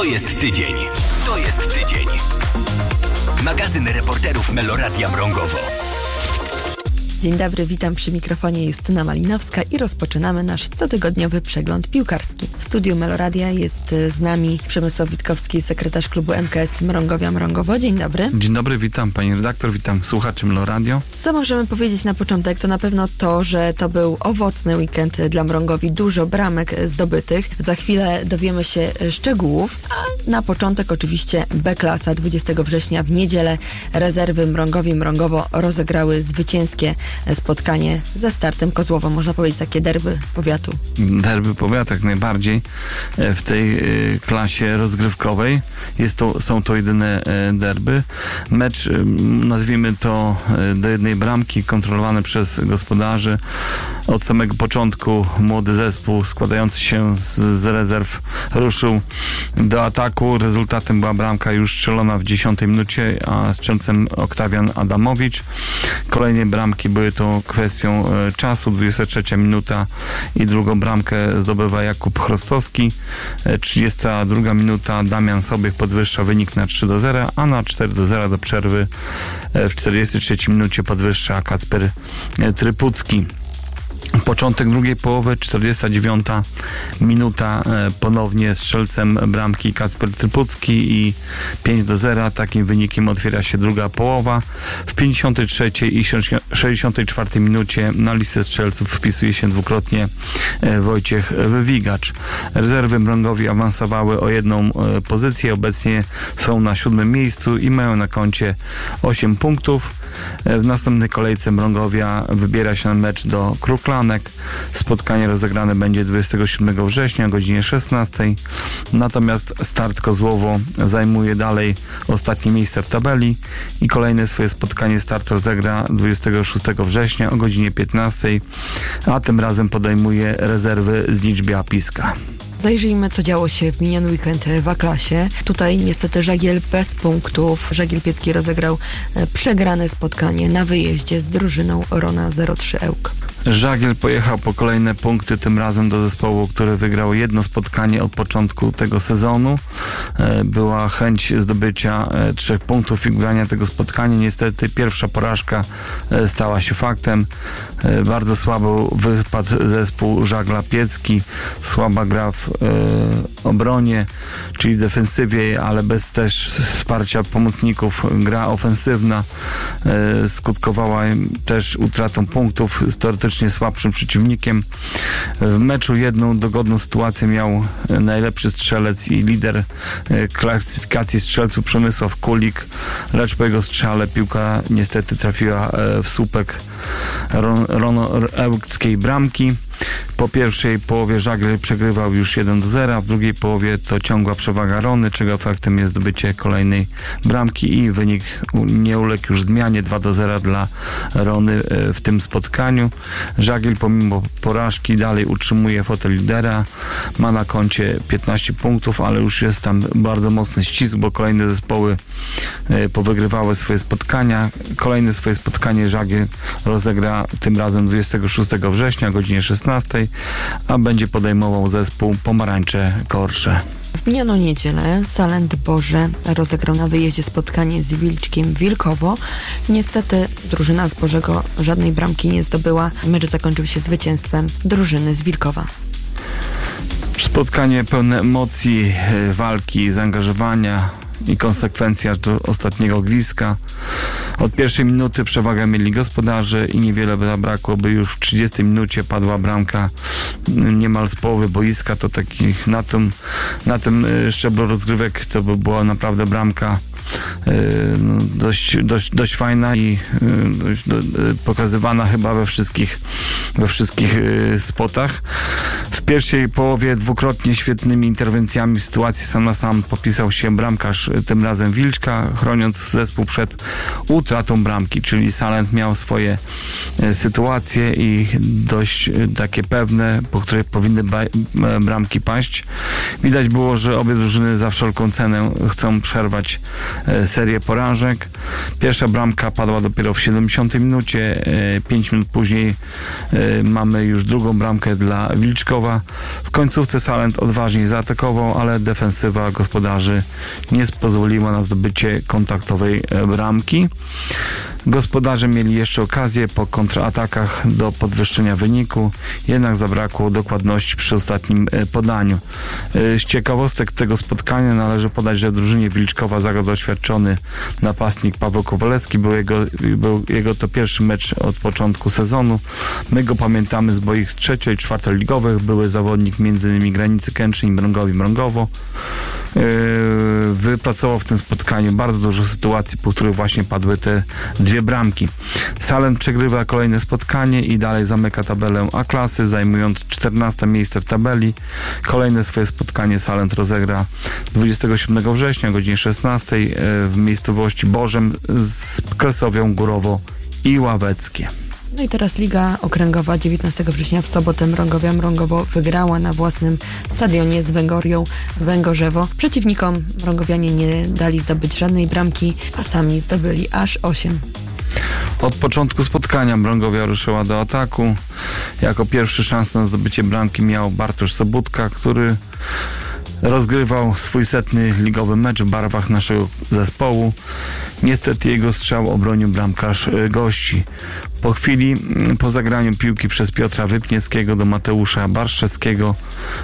jest tydzień. To jest tydzień. Magazyn reporterów Meloradia Mrągowo. Dzień dobry, witam przy mikrofonie Justyna Malinowska i rozpoczynamy nasz cotygodniowy przegląd piłkarski. W studiu Meloradia jest z nami Przemysław Witkowski, sekretarz klubu MKS Mrągowia Mrągowo. Dzień dobry. Dzień dobry, witam pani redaktor, witam słuchaczy Meloradio. Co możemy powiedzieć na początek? To na pewno to, że to był owocny weekend dla Mrągowi, dużo bramek zdobytych. Za chwilę dowiemy się szczegółów, a na początek oczywiście B-klasa. 20 września w niedzielę rezerwy Mrągowi Mrągowo rozegrały zwycięskie spotkanie ze Startem Kozłowo. Można powiedzieć takie derby powiatu. Derby powiatu jak najbardziej w tej klasie rozgrywkowej. Są to jedyne derby. Mecz, nazwijmy to do jednej bramki, kontrolowany przez gospodarzy. Od samego początku młody zespół składający się z rezerw ruszył do ataku. Rezultatem była bramka już strzelona w 10 minucie, a strzelcem Oktawian Adamowicz. Kolejne bramki były to kwestią czasu. 23 minuta i drugą bramkę zdobywa Jakub Chrostowski. 32 minuta Damian Sobiech podwyższa wynik na 3-0, a na 4-0 do przerwy w 43 minucie podwyższa Kacper Trypucki. Początek drugiej połowy, 49 minuta, ponownie strzelcem bramki Kacper Trypucki i 5-0. Takim wynikiem otwiera się druga połowa. W 53 i 64 minucie na listę strzelców wpisuje się dwukrotnie Wojciech Wywigacz. Rezerwy Mrągowi awansowały o jedną pozycję. Obecnie są na 7. miejscu i mają na koncie 8 punktów. W następnej kolejce Mrągowia wybiera się na mecz do Kruklanek. Spotkanie rozegrane będzie 27 września o godzinie 16. Natomiast Start Kozłowo zajmuje dalej ostatnie miejsce w tabeli i kolejne swoje spotkanie Start rozegra 26 września o godzinie 15, a tym razem podejmuje rezerwy z Liczbia Piska. Zajrzyjmy, co działo się w miniony weekend w A-klasie. Tutaj niestety Żagiel bez punktów. Żagiel Piecki rozegrał przegrane spotkanie na wyjeździe z drużyną Rona 03 Ełk. Żagiel pojechał po kolejne punkty, tym razem do zespołu, który wygrał jedno spotkanie od początku tego sezonu. Była chęć zdobycia 3 punktów i wygrania tego spotkania. Niestety pierwsza porażka stała się faktem. Bardzo słabo wypadł zespół Żagla Piecki. Słaba gra w obronie, czyli defensywie, ale bez też wsparcia pomocników. Gra ofensywna skutkowała też utratą punktów z teoretycznie słabszym przeciwnikiem. W meczu jedną dogodną sytuację miał najlepszy strzelec i lider klasyfikacji strzelców Przemysław Kulik, lecz po jego strzale piłka niestety trafiła w słupek ełkskiej bramki. Po pierwszej połowie Żagiel przegrywał już 1-0, w drugiej połowie to ciągła przewaga Rony, czego efektem jest zdobycie kolejnej bramki i wynik nie uległ już zmianie, 2-0 dla Rony w tym spotkaniu. Żagiel pomimo porażki dalej utrzymuje fotel lidera, ma na koncie 15 punktów, ale już jest tam bardzo mocny ścisk, bo kolejne zespoły powygrywały swoje spotkania. Kolejne swoje spotkanie Żagiel rozegra tym razem 26 września o godzinie 16, a będzie podejmował zespół Pomarańcze Korsze. W minioną niedzielę Salent Boże rozegrał na wyjeździe spotkanie z Wilczkiem Wilkowo. Niestety drużyna z Bożego żadnej bramki nie zdobyła. Mecz zakończył się zwycięstwem drużyny z Wilkowa. Spotkanie pełne emocji, walki, zaangażowania i konsekwencji aż do ostatniego gwizdka. Od pierwszej minuty przewagę mieli gospodarze i niewiele zabrakło, by już w 30 minucie padła bramka niemal z połowy boiska. To takich na tym szczeblu rozgrywek to by była naprawdę bramka dość fajna i pokazywana chyba we wszystkich spotach. W pierwszej połowie dwukrotnie świetnymi interwencjami w sytuacji sam na sam popisał się bramkarz, tym razem Wilczka, chroniąc zespół przed utratą bramki, czyli Salent miał swoje sytuacje i dość takie pewne, po których powinny bramki paść. Widać było, że obie drużyny za wszelką cenę chcą przerwać serię porażek. Pierwsza bramka padła dopiero w 70 minucie. 5 minut później mamy już drugą bramkę dla Wilczkowa. Mrągowa. W końcówce Salent odważnie zaatakował, ale defensywa gospodarzy nie pozwoliła na zdobycie kontaktowej bramki. Gospodarze mieli jeszcze okazję po kontratakach do podwyższenia wyniku, jednak zabrakło dokładności przy ostatnim podaniu. Z ciekawostek tego spotkania należy podać, że w drużynie Wilczkowa zagrał doświadczony napastnik Paweł Kowalewski. Był jego to pierwszy mecz od początku sezonu. My go pamiętamy z boisk trzecio- i czwartoligowych. Były zawodnik m.in. Granicy Kętrzyn i Mrągowi-Mrągowo. Wypracował w tym spotkaniu bardzo dużo sytuacji, po których właśnie padły te dwie bramki. Salent przegrywa kolejne spotkanie i dalej zamyka tabelę A-klasy, zajmując 14 miejsce w tabeli. Kolejne swoje spotkanie Salent rozegra 27 września o godzinie 16 w miejscowości Bożem z Kresowią Górowo i Ławeckie. No i teraz Liga Okręgowa 19 września w sobotę Mrągowia-Mrągowo wygrała na własnym stadionie z Węgorią Węgorzewo. Przeciwnikom mrągowianie nie dali zdobyć żadnej bramki, a sami zdobyli aż 8. Od początku spotkania Mrągowia ruszyła do ataku. Jako pierwszy szansę na zdobycie bramki miał Bartosz Sobótka, który rozgrywał swój setny ligowy mecz w barwach naszego zespołu. Niestety jego strzał obronił bramkarz gości. Po chwili, po zagraniu piłki przez Piotra Wypniewskiego do Mateusza Barszczewskiego,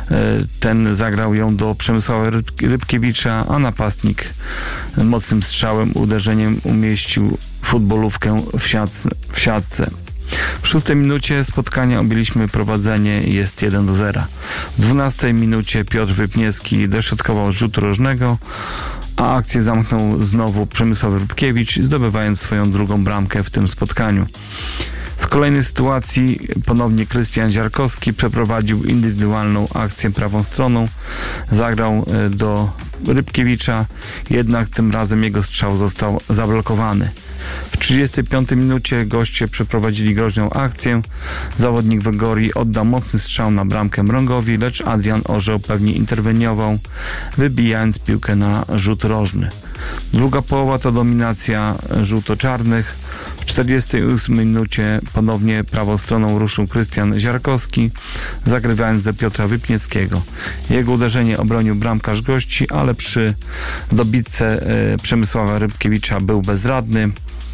ten zagrał ją do Przemysława Rybkiewicza, a napastnik mocnym strzałem, uderzeniem umieścił futbolówkę w siatce. W 6 minucie spotkania objęliśmy prowadzenie, jest 1-0. W 12 minucie Piotr Wypniewski dośrodkował z rzutu rożnego, a akcję zamknął znowu Przemysław Rybkiewicz, zdobywając swoją drugą bramkę w tym spotkaniu. W kolejnej sytuacji ponownie Krystian Ziarkowski przeprowadził indywidualną akcję prawą stroną, zagrał do Rybkiewicza, jednak tym razem jego strzał został zablokowany. W 35 minucie goście przeprowadzili groźną akcję. Zawodnik Węgorii oddał mocny strzał na bramkę Mrągowi, lecz Adrian Orzeł pewnie interweniował, wybijając piłkę na rzut rożny. Druga połowa to dominacja żółto-czarnych. W 48 minucie ponownie prawą stroną ruszył Krystian Ziarkowski, zagrywając do Piotra Wypniewskiego. Jego uderzenie obronił bramkarz gości, ale przy dobitce Przemysława Rybkiewicza był bezradny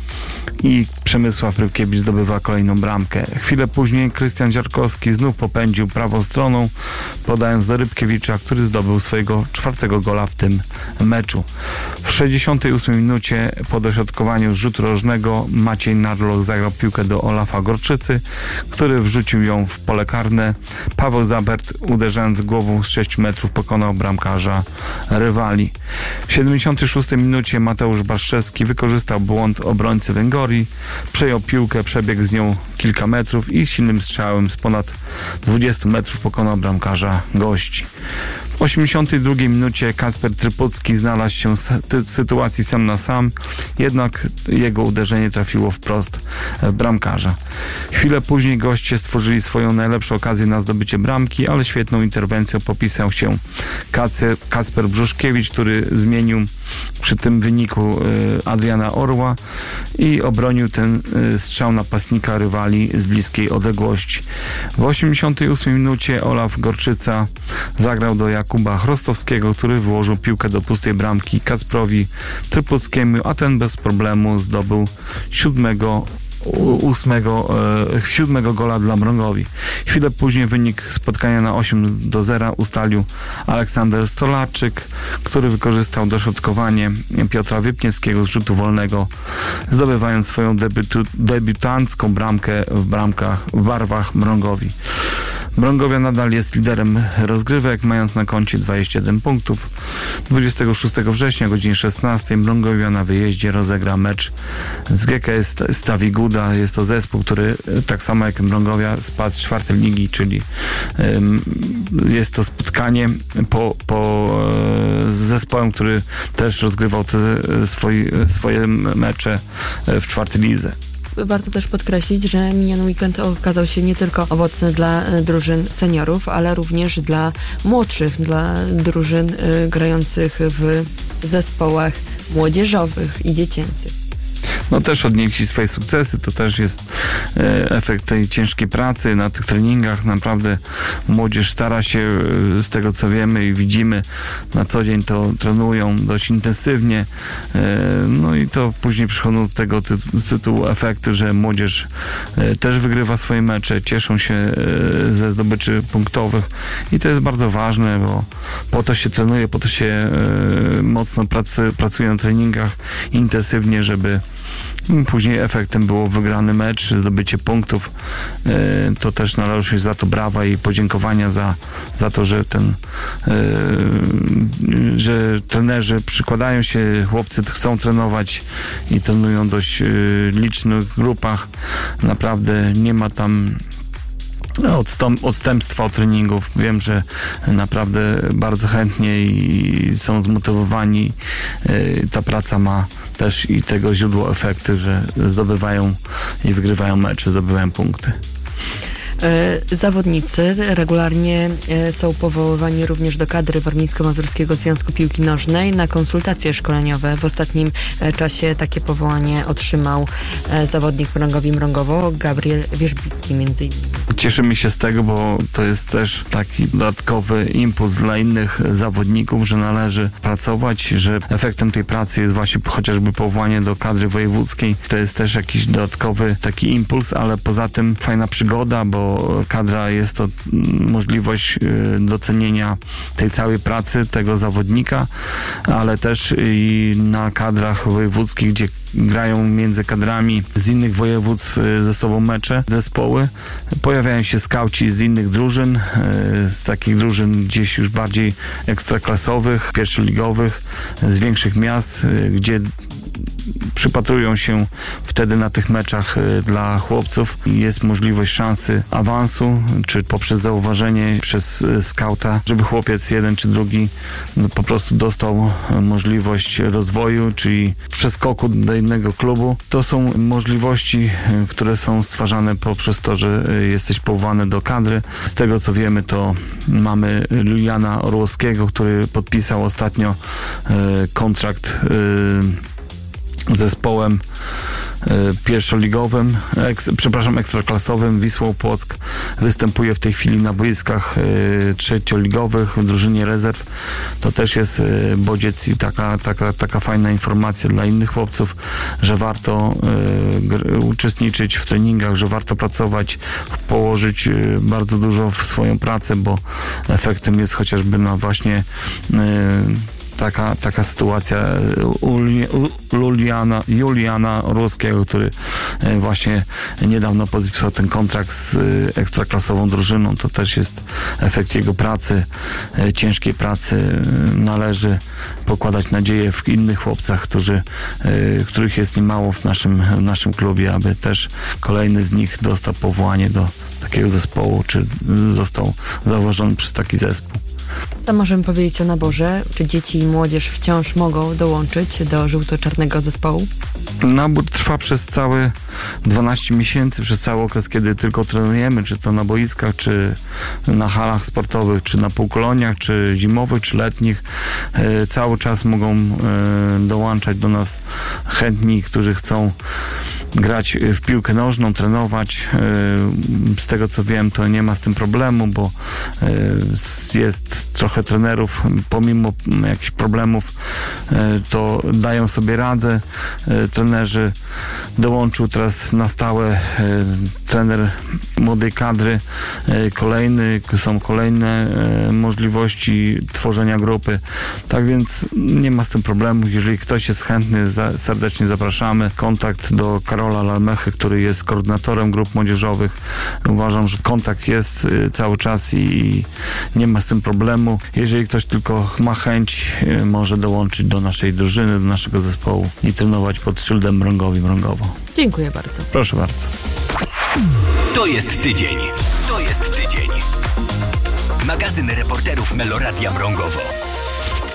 i Przemysław Rybkiewicz zdobywa kolejną bramkę. Chwilę później Krystian Ziarkowski znów popędził prawą stroną, podając do Rybkiewicza, który zdobył swojego 4. gola w tym meczu. W 68 minucie po dośrodkowaniu z rzutu rożnego Maciej Narloch zagrał piłkę do Olafa Gorczycy, który wrzucił ją w pole karne. Paweł Zabert, uderzając głową z 6 metrów, pokonał bramkarza rywali. W 76 minucie Mateusz Barszczewski wykorzystał błąd obrońcy Węgorii, przejął piłkę, przebiegł z nią kilka metrów i silnym strzałem z ponad 20 metrów pokonał bramkarza gości. W 82 minucie Kacper Trypucki znalazł się w sytuacji sam na sam, jednak jego uderzenie trafiło wprost w bramkarza. Chwilę później goście stworzyli swoją najlepszą okazję na zdobycie bramki, ale świetną interwencją popisał się Kacper Brzuszkiewicz, który zmienił przy tym wyniku Adriana Orła i obronił ten strzał napastnika rywali z bliskiej odległości. W 88 minucie Olaf Gorczyca zagrał do Jakuba Chrostowskiego, który wyłożył piłkę do pustej bramki Kacprowi Trypuckiemu, a ten bez problemu zdobył 7 gola dla Mrągowi. Chwilę później wynik spotkania na 8-0 ustalił Aleksander Stolarczyk, który wykorzystał dośrodkowanie Piotra Wypniewskiego z rzutu wolnego, zdobywając swoją debiutancką bramkę w barwach Mrągowi. Mrągowia nadal jest liderem rozgrywek, mając na koncie 21 punktów. 26 września o godzinie 16 Mrągowia na wyjeździe rozegra mecz z GKS Stawiguda. Jest to zespół, który tak samo jak Mrągowia spadł z 4. ligi, czyli jest to spotkanie z zespołem, który też rozgrywał swoje mecze w 4. lidze. Warto też podkreślić, że miniony weekend okazał się nie tylko owocny dla drużyn seniorów, ale również dla młodszych, dla drużyn grających w zespołach młodzieżowych i dziecięcych. no też odnieśli swoje sukcesy. To też jest efekt tej ciężkiej pracy na tych treningach. Naprawdę młodzież stara się, z tego co wiemy i widzimy, na co dzień to trenują dość intensywnie. No i to później przychodzą do tego tytułu efekty, że młodzież też wygrywa swoje mecze, cieszą się ze zdobyczy punktowych i to jest bardzo ważne, bo po to się trenuje, po to się mocno pracuje na treningach intensywnie, żeby później efektem było wygrany mecz, zdobycie punktów. To też należy się za to brawa i podziękowania za to, że że trenerzy przykładają się, chłopcy chcą trenować i trenują w dość licznych grupach. Naprawdę nie ma tam odstępstwa od treningów. Wiem, że naprawdę bardzo chętnie i są zmotywowani. Ta praca ma też i tego źródło efekty, że zdobywają i wygrywają mecze, zdobywają punkty. Zawodnicy regularnie są powoływani również do kadry Warmińsko-Mazurskiego Związku Piłki Nożnej na konsultacje szkoleniowe. W ostatnim czasie takie powołanie otrzymał zawodnik Mrągowi Mrągowo, Gabriel Wierzbicki między innymi. Cieszymy się z tego, bo to jest też taki dodatkowy impuls dla innych zawodników, że należy pracować, że efektem tej pracy jest właśnie chociażby powołanie do kadry wojewódzkiej. To jest też jakiś dodatkowy taki impuls, ale poza tym fajna przygoda, bo kadra jest to możliwość docenienia tej całej pracy tego zawodnika, ale też i na kadrach wojewódzkich, gdzie grają między kadrami z innych województw ze sobą mecze, zespoły. Pojawiają się skauci z innych drużyn, z takich drużyn gdzieś już bardziej ekstraklasowych, pierwszoligowych, z większych miast, gdzie przypatrują się wtedy na tych meczach dla chłopców. Jest możliwość szansy awansu, czy poprzez zauważenie przez skauta, żeby chłopiec jeden czy drugi po prostu dostał możliwość rozwoju, czyli przeskoku do innego klubu. To są możliwości, które są stwarzane poprzez to, że jesteś powołany do kadry. Z tego co wiemy, to mamy Juliana Orłowskiego, który podpisał ostatnio kontrakt zespołem pierwszoligowym, ekstraklasowym Wisłą Płock. Występuje w tej chwili na boiskach trzecioligowych w drużynie rezerw. To też jest bodziec i taka fajna informacja dla innych chłopców, że warto uczestniczyć w treningach, że warto pracować, położyć bardzo dużo w swoją pracę, bo efektem jest chociażby właśnie taka sytuacja Juliana Orłowskiego, który właśnie niedawno podpisał ten kontrakt z ekstraklasową drużyną. To też jest efekt jego pracy, ciężkiej pracy. Należy pokładać nadzieję w innych chłopcach, których jest niemało w naszym klubie, aby też kolejny z nich dostał powołanie do takiego zespołu, czy został zauważony przez taki zespół. Co możemy powiedzieć o naborze? Czy dzieci i młodzież wciąż mogą dołączyć do żółto-czarnego zespołu? Nabór trwa przez całe 12 miesięcy, przez cały okres, kiedy tylko trenujemy, czy to na boiskach, czy na halach sportowych, czy na półkoloniach, czy zimowych, czy letnich. Cały czas mogą dołączać do nas chętni, którzy chcą grać w piłkę nożną, trenować. Z tego co wiem, to nie ma z tym problemu, bo jest trochę trenerów, pomimo jakichś problemów, to dają sobie radę. Trenerzy dołączył teraz na stałe trener młodej kadry. Są kolejne możliwości tworzenia grupy. Tak więc nie ma z tym problemu. Jeżeli ktoś jest chętny, serdecznie zapraszamy. Kontakt do Karola Lalmechy, który jest koordynatorem grup młodzieżowych. Uważam, że kontakt jest cały czas i nie ma z tym problemu. Jeżeli ktoś tylko ma chęć, może dołączyć do naszej drużyny, do naszego zespołu i trenować pod szyldem Mrągowi Mrągowo. Dziękuję bardzo. Proszę bardzo. To jest tydzień. Magazyn reporterów Meloradia Mrągowo.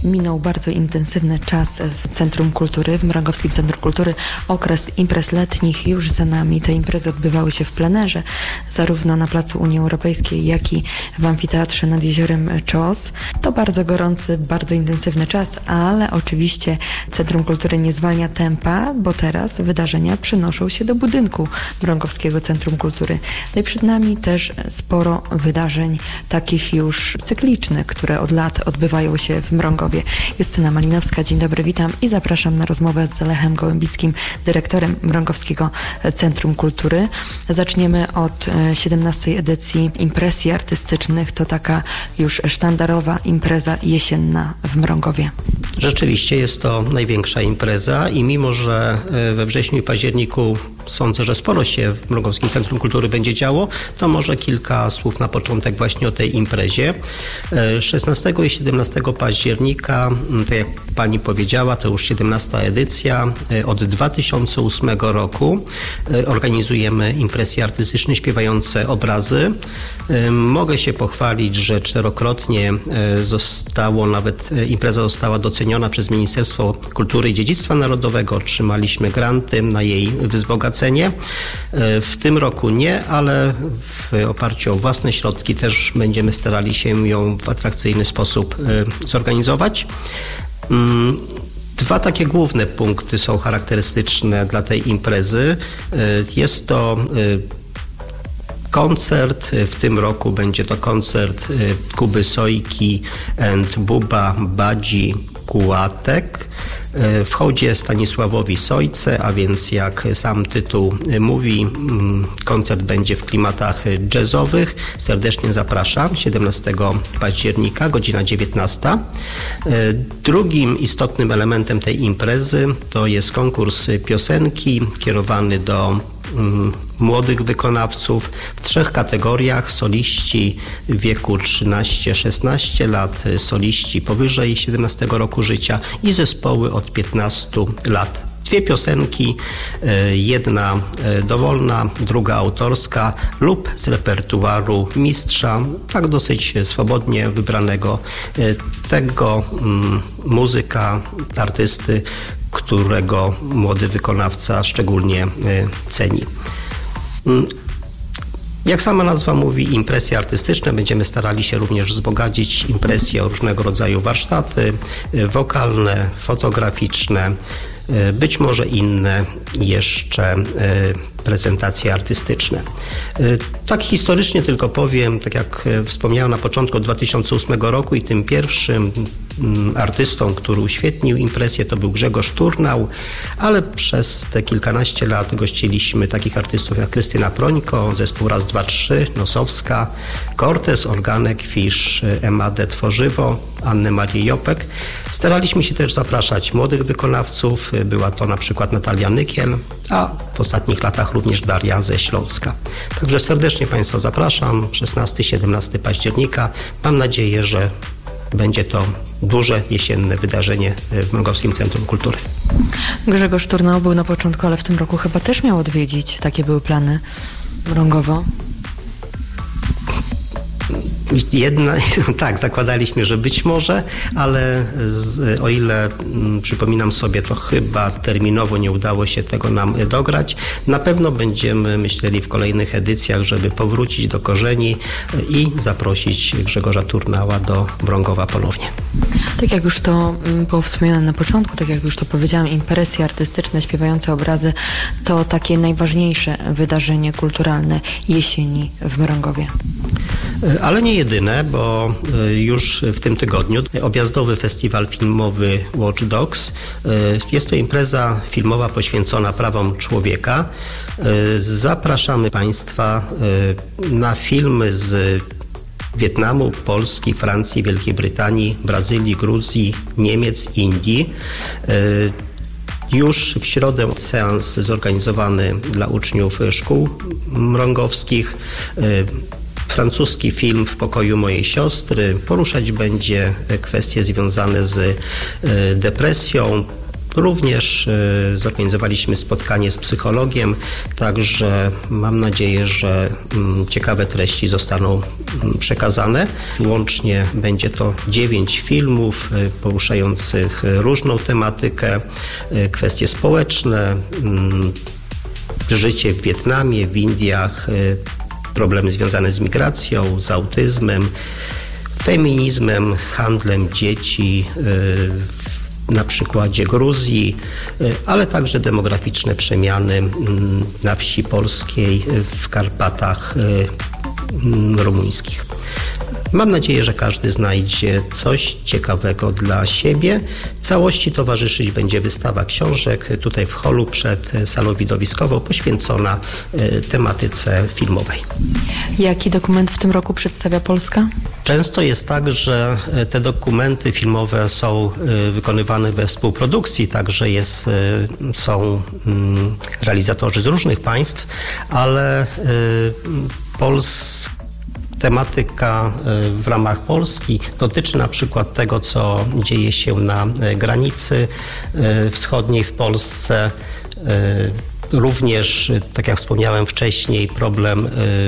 minął bardzo intensywny czas w Centrum Kultury, w Mrągowskim Centrum Kultury. Okres imprez letnich już za nami. Te imprezy odbywały się w plenerze, zarówno na Placu Unii Europejskiej, jak i w Amfiteatrze nad Jeziorem Czos. To bardzo gorący, bardzo intensywny czas, ale oczywiście Centrum Kultury nie zwalnia tempa, bo teraz wydarzenia przenoszą się do budynku Mrągowskiego Centrum Kultury. No i przed nami też sporo wydarzeń takich już cyklicznych, które od lat odbywają się w Mrągowie. Justyna Malinowska, dzień dobry, witam i zapraszam na rozmowę z Lechem Gołębickim, dyrektorem Mrągowskiego Centrum Kultury. Zaczniemy od 17. edycji impresji artystycznych. To taka już sztandarowa impreza jesienna w Mrągowie. Rzeczywiście jest to największa impreza i mimo, że we wrześniu i październiku sądzę, że sporo się w Mrągowskim Centrum Kultury będzie działo, to może kilka słów na początek właśnie o tej imprezie. 16 i 17 października, tak jak pani powiedziała, to już 17. edycja. Od 2008 roku organizujemy impresje artystyczne śpiewające obrazy. Mogę się pochwalić, że 4-krotnie impreza została doceniona przez Ministerstwo Kultury i Dziedzictwa Narodowego. Otrzymaliśmy granty na jej wzbogacenie. W tym roku nie, ale w oparciu o własne środki też będziemy starali się ją w atrakcyjny sposób zorganizować. Dwa takie główne punkty są charakterystyczne dla tej imprezy. Jest to koncert, w tym roku będzie to koncert Kuby Sojki and Buba Badzi Kułatek w hołdzie Stanisławowi Sojce, a więc jak sam tytuł mówi, koncert będzie w klimatach jazzowych. Serdecznie zapraszam, 17 października, godzina 19. Drugim istotnym elementem tej imprezy to jest konkurs piosenki kierowany do młodych wykonawców w 3 kategoriach: soliści w wieku 13-16 lat, soliści powyżej 17 roku życia i zespoły od 15 lat. 2 piosenki, jedna dowolna, druga autorska lub z repertuaru mistrza, tak dosyć swobodnie wybranego, tego muzyka, artysty, którego młody wykonawca szczególnie ceni. Jak sama nazwa mówi, impresje artystyczne. Będziemy starali się również wzbogacić impresje o różnego rodzaju warsztaty wokalne, fotograficzne, być może inne jeszcze prezentacje artystyczne. Tak historycznie tylko powiem, tak jak wspomniałem na początku 2008 roku i tym pierwszym artystą, który uświetnił impresję, to był Grzegorz Turnał, ale przez te kilkanaście lat gościliśmy takich artystów jak Krystyna Prońko, zespół Raz, Dwa, Trzy, Nosowska, Cortez, Organek, Fisz, Emadę Tworzywo, Annę Marię Jopek. Staraliśmy się też zapraszać młodych wykonawców, była to na przykład Natalia Nykiel, a w ostatnich latach również Daria ze Śląska. Także serdecznie Państwa zapraszam, 16-17 października. Mam nadzieję, że będzie to duże jesienne wydarzenie w Mrągowskim Centrum Kultury. Grzegorz Turnał był na początku, ale w tym roku chyba też miał odwiedzić. Takie były plany Mrągowo. Tak, zakładaliśmy, że być może, ale o ile przypominam sobie, to chyba terminowo nie udało się tego nam dograć. Na pewno będziemy myśleli w kolejnych edycjach, żeby powrócić do korzeni i zaprosić Grzegorza Turnała do Mrągowa ponownie. Tak jak już to było wspomniane na początku, tak jak już to powiedziałam, impresje artystyczne, śpiewające obrazy to takie najważniejsze wydarzenie kulturalne jesieni w Mrągowie. Ale nie jedyne, bo już w tym tygodniu objazdowy festiwal filmowy Watch Dogs. Jest to impreza filmowa poświęcona prawom człowieka. Zapraszamy Państwa na filmy z Wietnamu, Polski, Francji, Wielkiej Brytanii, Brazylii, Gruzji, Niemiec, Indii. Już w środę seans zorganizowany dla uczniów szkół mrągowskich. Francuski film W pokoju mojej siostry poruszać będzie kwestie związane z depresją. Również zorganizowaliśmy spotkanie z psychologiem, także mam nadzieję, że ciekawe treści zostaną przekazane. Łącznie będzie to 9 filmów poruszających różną tematykę, kwestie społeczne, życie w Wietnamie, w Indiach, problemy związane z migracją, z autyzmem, feminizmem, handlem dzieci, na przykładzie Gruzji, ale także demograficzne przemiany na wsi polskiej, w Karpatach rumuńskich. Mam nadzieję, że każdy znajdzie coś ciekawego dla siebie. Całości towarzyszyć będzie wystawa książek tutaj w holu przed salą widowiskową poświęcona tematyce filmowej. Jaki dokument w tym roku przedstawia Polska? Często jest tak, że te dokumenty filmowe są wykonywane we współprodukcji, także są realizatorzy z różnych państw, ale tematyka w ramach Polski dotyczy na przykład tego, co dzieje się na granicy wschodniej w Polsce. Również, tak jak wspomniałem wcześniej, problem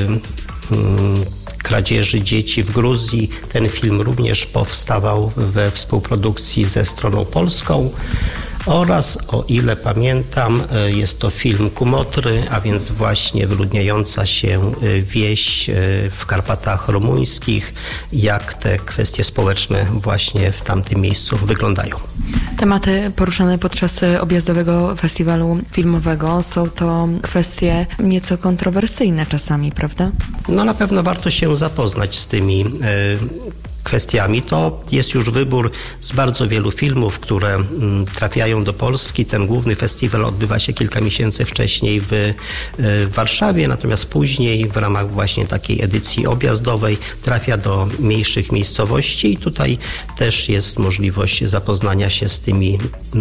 kradzieży dzieci w Gruzji. Ten film również powstawał we współprodukcji ze stroną polską. Oraz, o ile pamiętam, jest to film Kumotry, a więc właśnie wyludniająca się wieś w Karpatach rumuńskich, jak te kwestie społeczne właśnie w tamtym miejscu wyglądają. Tematy poruszane podczas objazdowego festiwalu filmowego są to kwestie nieco kontrowersyjne czasami, prawda? No na pewno warto się zapoznać z tymi kwestiami. To jest już wybór z bardzo wielu filmów, które trafiają do Polski. Ten główny festiwal odbywa się kilka miesięcy wcześniej w Warszawie, natomiast później w ramach właśnie takiej edycji objazdowej trafia do mniejszych miejscowości i tutaj też jest możliwość zapoznania się z tymi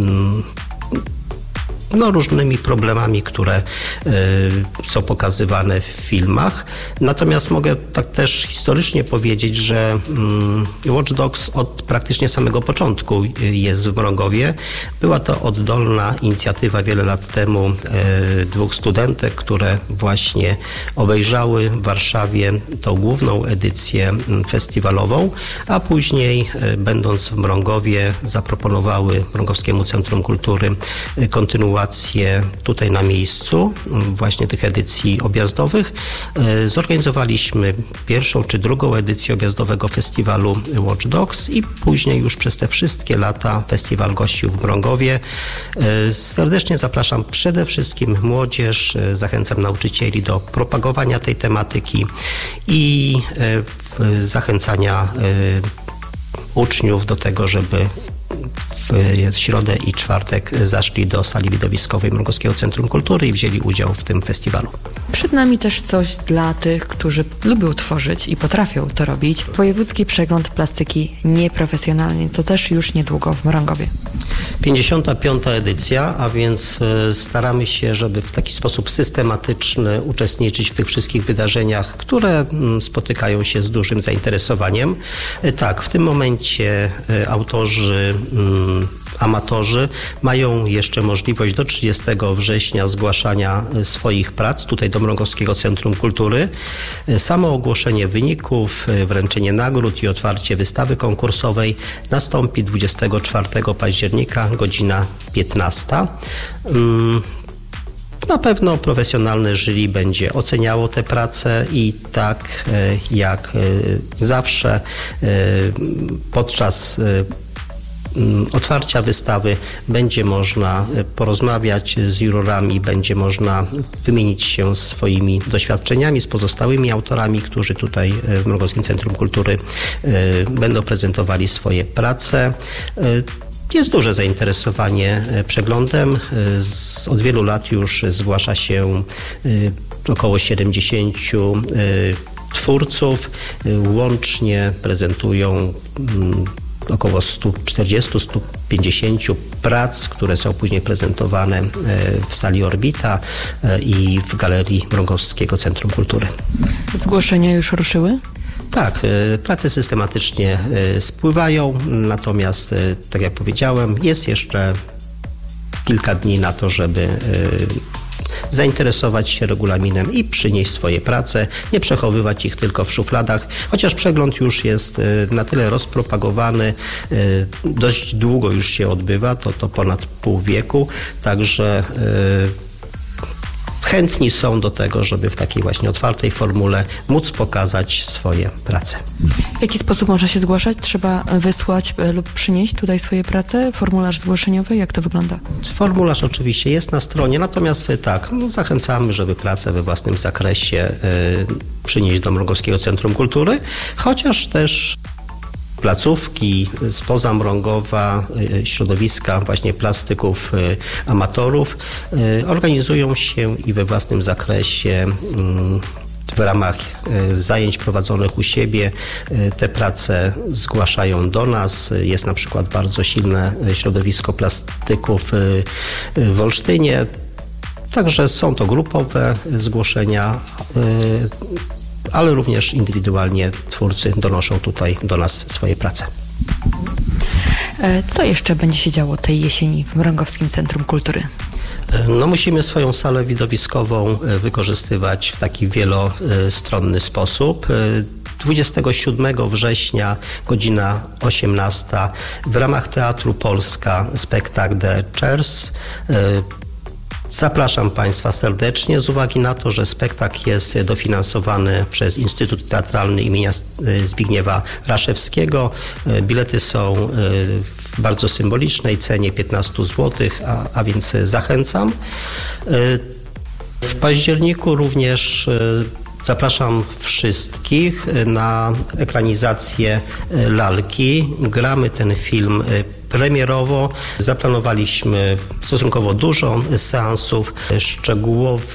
różnymi problemami, które są pokazywane w filmach. Natomiast mogę tak też historycznie powiedzieć, że Watch Dogs od praktycznie samego początku jest w Mrągowie. Była to oddolna inicjatywa wiele lat temu 2 studentek, które właśnie obejrzały w Warszawie tą główną edycję festiwalową, a później będąc w Mrągowie zaproponowały Mrągowskiemu Centrum Kultury kontynuację tutaj na miejscu właśnie tych edycji objazdowych. Zorganizowaliśmy 1. czy 2. edycję objazdowego festiwalu Watch Dogs i później już przez te wszystkie lata festiwal gościł w Mrągowie. Serdecznie zapraszam przede wszystkim młodzież, zachęcam nauczycieli do propagowania tej tematyki i zachęcania uczniów do tego, żeby w środę i czwartek zaszli do sali widowiskowej Mrągowskiego Centrum Kultury i wzięli udział w tym festiwalu. Przed nami też coś dla tych, którzy lubią tworzyć i potrafią to robić. Wojewódzki Przegląd Plastyki Nieprofesjonalnej. To też już niedługo w Mrągowie. 55. edycja, a więc staramy się, żeby w taki sposób systematyczny uczestniczyć w tych wszystkich wydarzeniach, które spotykają się z dużym zainteresowaniem. Tak, w tym momencie autorzy, amatorzy mają jeszcze możliwość do 30 września zgłaszania swoich prac tutaj do Mrągowskiego Centrum Kultury. Samo ogłoszenie wyników, wręczenie nagród i otwarcie wystawy konkursowej nastąpi 24 października, godzina 15. Na pewno profesjonalne jury będzie oceniało te prace i tak jak zawsze podczas otwarcia wystawy będzie można porozmawiać z jurorami, będzie można wymienić się swoimi doświadczeniami z pozostałymi autorami, którzy tutaj w Mrągowskim Centrum Kultury będą prezentowali swoje prace. Jest duże zainteresowanie przeglądem. Od wielu lat już zgłasza się około 70 twórców. Łącznie prezentują około 140-150 prac, które są później prezentowane w sali Orbita i w Galerii Mrągowskiego Centrum Kultury. Zgłoszenia już ruszyły? Tak, prace systematycznie spływają, natomiast, tak jak powiedziałem, jest jeszcze kilka dni na to, żeby zainteresować się regulaminem i przynieść swoje prace, nie przechowywać ich tylko w szufladach, chociaż przegląd już jest na tyle rozpropagowany, dość długo już się odbywa, to ponad pół wieku, także chętni są do tego, żeby w takiej właśnie otwartej formule móc pokazać swoje prace. W jaki sposób można się zgłaszać? Trzeba wysłać lub przynieść tutaj swoje prace? Formularz zgłoszeniowy? Jak to wygląda? Formularz oczywiście jest na stronie, natomiast tak, zachęcamy, żeby pracę we własnym zakresie przynieść do Mrągowskiego Centrum Kultury, chociaż też placówki spoza Mrągowa, środowiska właśnie plastyków, amatorów organizują się i we własnym zakresie w ramach zajęć prowadzonych u siebie te prace zgłaszają do nas. Jest na przykład bardzo silne środowisko plastyków w Olsztynie. Także są to grupowe zgłoszenia, ale również indywidualnie twórcy donoszą tutaj do nas swoje prace. Co jeszcze będzie się działo tej jesieni w Mrągowskim Centrum Kultury? No, musimy swoją salę widowiskową wykorzystywać w taki wielostronny sposób. 27 września, godzina 18, w ramach Teatru Polska spektakl The Chairs. Zapraszam Państwa serdecznie z uwagi na to, że spektakl jest dofinansowany przez Instytut Teatralny imienia Zbigniewa Raszewskiego. Bilety są w bardzo symbolicznej cenie 15 zł, a więc zachęcam. W październiku również zapraszam wszystkich na ekranizację Lalki. Gramy ten film premierowo. Zaplanowaliśmy stosunkowo dużo seansów. Szczegółowy